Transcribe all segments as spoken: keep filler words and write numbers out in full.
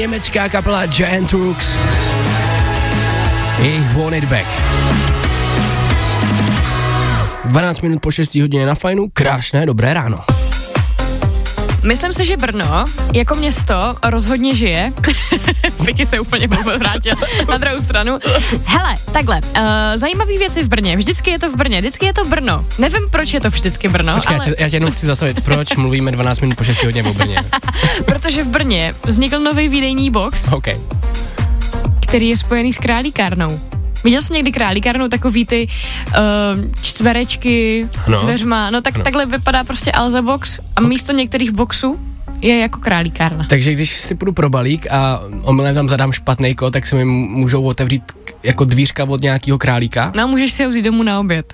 Německá kapela Giant Rooks. Jejich Want It Back. dvanáct minut po šesté hodině na Fajnu. Krásné, dobré ráno. Myslím si, že Brno jako město rozhodně žije. Vicky se úplně vrátil na druhou stranu. Hele, takhle, uh, zajímavý věci v Brně. Vždycky je to v Brně, vždycky je to Brno. Nevím, proč je to vždycky Brno, Počkej, ale... já, tě, já tě jenom chci zastavit, proč mluvíme dvanáct minut po šesté hodině o Brně. Protože v Brně vznikl nový výdejní box, OK. který je spojený s králíkárnou. Viděl jsi někdy králíkárnou, takový ty uh, čtverečky no. s dveřma, no tak no. takhle vypadá prostě Alza box a místo některých boxů je jako králíkárna. Takže když si půjdu pro balík a omylem tam zadám špatný kód, tak se mi můžou otevřít jako dvířka od nějakého králíka? No, můžeš si ho vzít domů na oběd.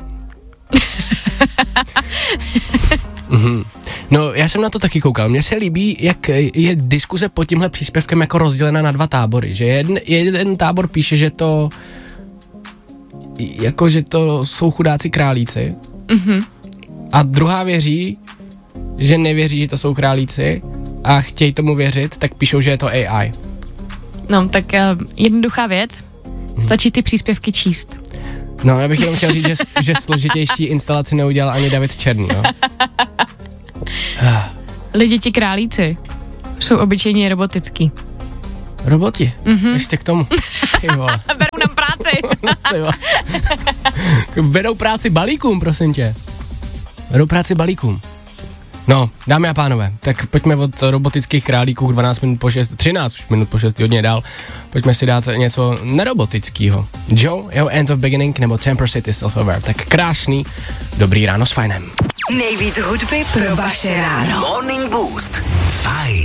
mm-hmm. No, já jsem na to taky koukal. Mně se líbí, jak je diskuze pod tímhle příspěvkem jako rozdělena na dva tábory. Že jeden, jeden tábor píše, že to jako, že to jsou chudáci králíci. Mm-hmm. A druhá věří, že nevěří, že to jsou králíci a chtějí tomu věřit, tak píšou, že je to A I. No, tak uh, jednoduchá věc. Stačí ty příspěvky číst. No, já bych jenom chtěl říct, že, že složitější instalaci neudělal ani David Černý, jo? Lidi ti králíci jsou obyčejně robotický. Roboti? Mm-hmm. Ještě k tomu. Berou nám práci. Berou práci balíkům, prosím tě. Berou práci balíkům. No, dámy a pánové, tak pojďme od robotických králíků dvanáct minut po šest, třináct minut po šest, hodně dál. Pojďme si dát něco nerobotického. Joe, jeho End of Beginning nebo Temper City Self-Aware. Tak krásný, dobrý ráno s Fajnem. Nejvíc hudby pro vaše ráno. Morning Boost. Fajn.